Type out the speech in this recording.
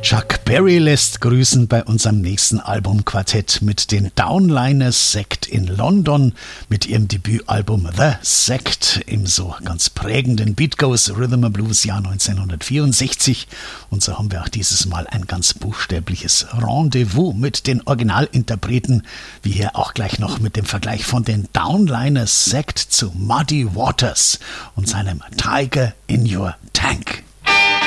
Chuck Berry lässt grüßen bei unserem nächsten Albumquartett mit den Downliners Sect in London mit ihrem Debütalbum The Sect im so ganz prägenden Beat Goes Rhythm and Blues Jahr 1964. Und so haben wir auch dieses Mal ein ganz buchstäbliches Rendezvous mit den Originalinterpreten, wie hier auch gleich noch mit dem Vergleich von den Downliners Sect zu Muddy Waters und seinem Tiger in Your Tank.